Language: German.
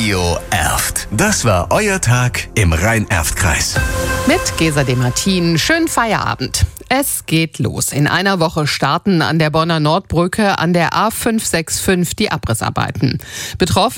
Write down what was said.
Radio Erft. Das war euer Tag im Rhein-Erft-Kreis. Mit Gesa de Martin. Schönen Feierabend. Es geht los. In einer Woche starten an der Bonner Nordbrücke an der A565 die Abrissarbeiten. Betroffen